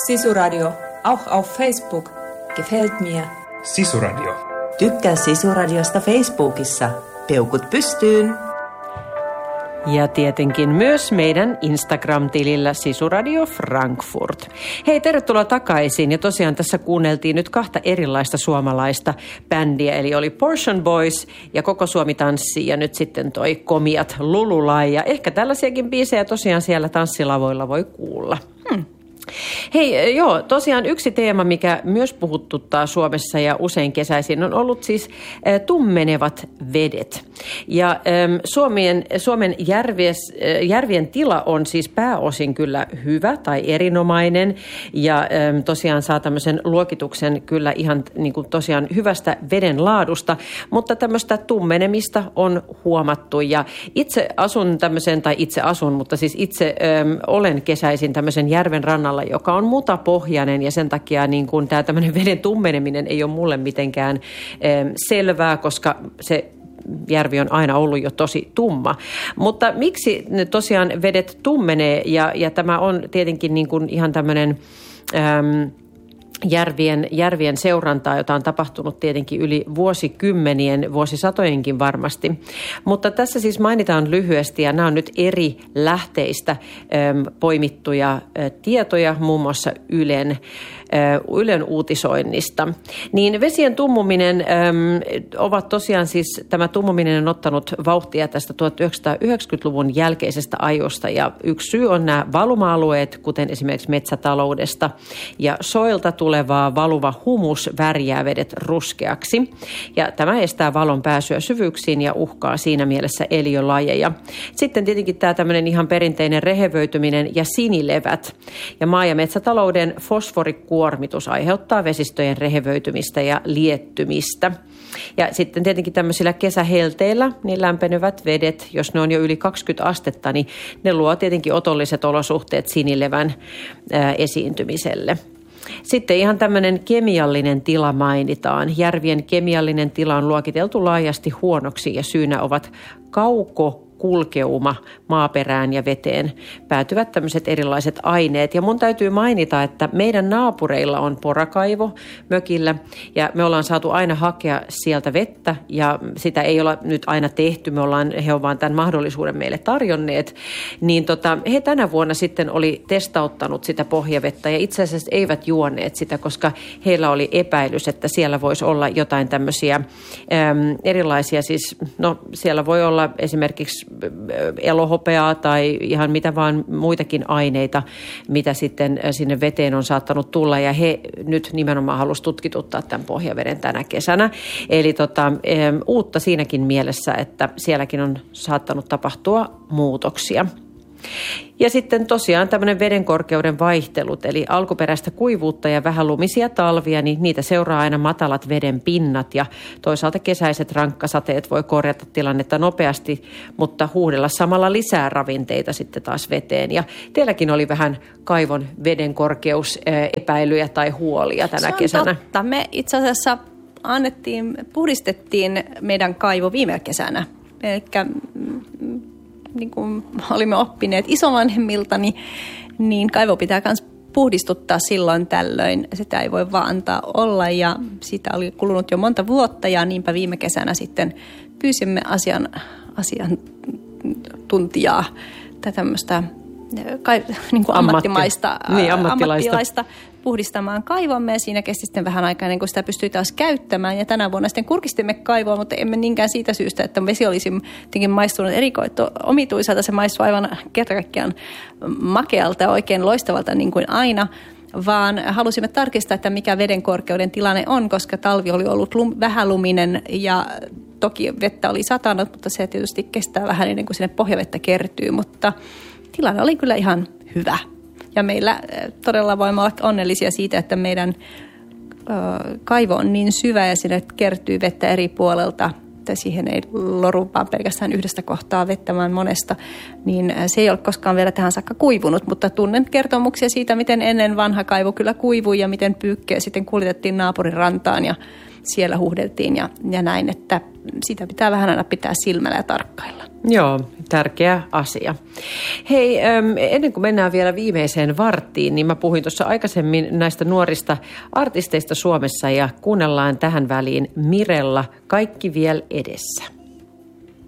Sisuradio, auch auf Facebook. Gefällt mir. Sisuradio. Tykkää Sisuradiosta Facebookissa. Peukut pystyyn. Ja tietenkin myös meidän Instagram-tilillä Sisuradio Frankfurt. Hei, tervetuloa takaisin. Ja tosiaan tässä kuunneltiin nyt 2 erilaista suomalaista bändiä. Eli oli Portion Boys ja Koko Suomi tanssii ja nyt sitten toi Komiat Lululai. Ja ehkä tällaisiakin biisejä tosiaan siellä tanssilavoilla voi kuulla. Hei, joo, tosiaan yksi teema, mikä myös puhututtaa Suomessa ja usein kesäisin, on ollut siis tummenevat vedet. Ja Suomen järvien tila on siis pääosin kyllä hyvä tai erinomainen ja tosiaan saa tämmöisen luokituksen kyllä ihan niin kuin tosiaan hyvästä veden laadusta, mutta tämmöistä tummenemista on huomattu ja itse olen kesäisin tämmöisen järven rannalla, joka on mutapohjainen ja sen takia niin kuin tämä tämmöinen veden tummeneminen ei ole mulle mitenkään selvää, koska se järvi on aina ollut jo tosi tumma. Mutta miksi tosiaan vedet tummenee ja tämä on tietenkin niin kuin ihan tämmöinen järvien seurantaa, jota on tapahtunut tietenkin yli vuosikymmenien, vuosisatojenkin varmasti. Mutta tässä siis mainitaan lyhyesti, ja nämä on nyt eri lähteistä poimittuja tietoja, muun muassa Ylen uutisoinnista. Niin vesien tummuminen ovat tosiaan siis, tämä tummuminen on ottanut vauhtia tästä 1990-luvun jälkeisestä ajosta, ja yksi syy on nämä valuma-alueet, kuten esimerkiksi metsätaloudesta, ja soilta tulevaa valuva humus värjää vedet ruskeaksi, ja tämä estää valon pääsyä syvyyksiin ja uhkaa siinä mielessä eliölajeja. Sitten tietenkin tämä tämmöinen ihan perinteinen rehevöityminen ja sinilevät, ja maa- ja metsätalouden fosforikuormitus aiheuttaa vesistöjen rehevöitymistä ja liettymistä. Ja sitten tietenkin tämmöisillä kesähelteillä niin lämpenevät vedet, jos ne on jo yli 20 astetta, niin ne luo tietenkin otolliset olosuhteet sinilevän esiintymiselle. Sitten ihan tämmöinen kemiallinen tila mainitaan. Järvien kemiallinen tila on luokiteltu laajasti huonoksi ja syynä ovat kulkeuma maaperään ja veteen päätyvät tämmöiset erilaiset aineet. Ja mun täytyy mainita, että meidän naapureilla on porakaivo mökillä ja me ollaan saatu aina hakea sieltä vettä ja sitä ei olla nyt aina tehty. He on vaan tämän mahdollisuuden meille tarjonneet. Niin he tänä vuonna sitten oli testauttanut sitä pohjavettä ja itse asiassa eivät juoneet sitä, koska heillä oli epäilys, että siellä voisi olla jotain tämmöisiä erilaisia, siis no siellä voi olla esimerkiksi elohopeaa tai ihan mitä vaan muitakin aineita, mitä sitten sinne veteen on saattanut tulla. Ja he nyt nimenomaan halusivat tutkituttaa tämän pohjaveden tänä kesänä. Eli uutta siinäkin mielessä, että sielläkin on saattanut tapahtua muutoksia. Ja sitten tosiaan tämmöinen vedenkorkeuden vaihtelut, eli alkuperäistä kuivuutta ja vähän lumisia talvia, niin niitä seuraa aina matalat veden pinnat ja toisaalta kesäiset rankkasateet voi korjata tilannetta nopeasti, mutta huuhdella samalla lisää ravinteita sitten taas veteen. Ja teilläkin oli vähän kaivon vedenkorkeusepäilyjä tai huolia tänä kesänä. Se on totta. Me itse asiassa puhdistettiin meidän kaivo viime kesänä, elikkä niin kuin olimme oppineet isovanhemmilta, niin kaivo pitää myös puhdistuttaa silloin tällöin. Sitä ei voi vaan antaa olla ja siitä oli kulunut jo monta vuotta ja niinpä viime kesänä sitten pyysimme asiantuntijaa tai tämmöistä niin kuin ammattilaista puhdistamaan kaivomme ja siinä kesti sitten vähän aikaa, niin kun sitä pystyi taas käyttämään. Ja tänä vuonna sitten kurkistimme kaivoa, mutta emme niinkään siitä syystä, että vesi olisi jotenkin maistunut omituiselta. Se maistui aivan kertakaikkiaan makealta ja oikein loistavalta niin kuin aina, vaan halusimme tarkistaa, että mikä veden korkeuden tilanne on, koska talvi oli ollut vähäluminen ja toki vettä oli satanut, mutta se tietysti kestää vähän ennen kuin sinne pohjavettä kertyy, mutta tilanne oli kyllä ihan hyvä. Ja meillä todella voimme olla onnellisia siitä, että meidän kaivo on niin syvä ja sinne kertyy vettä eri puolelta, että siihen ei loru vaan pelkästään yhdestä kohtaa vettä, vaan monesta, niin se ei ole koskaan vielä tähän saakka kuivunut, mutta tunnen kertomuksia siitä, miten ennen vanha kaivo kyllä kuivui ja miten pyykkiä sitten kuljetettiin naapurin rantaan ja siellä huuhdeltiin ja näin, että sitä pitää vähän aina pitää silmällä ja tarkkailla. Joo, tärkeä asia. Hei, ennen kuin mennään vielä viimeiseen varttiin, niin mä puhuin tuossa aikaisemmin näistä nuorista artisteista Suomessa ja kuunnellaan tähän väliin Mirella Kaikki vielä edessä.